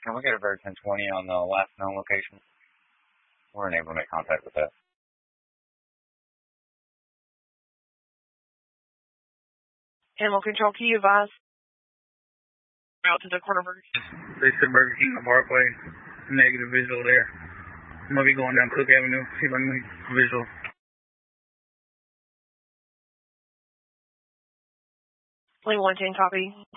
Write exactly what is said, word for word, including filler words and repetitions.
Can we get a Bird ten twenty on the last known location? We're unable to make contact with that. Animal Control, can you advise? Out to the corner Burger King. They said Burger King on Parkway. Negative visual there. I'm going to be going down Cook Avenue. See if I can make visual. twenty-one ten, copy.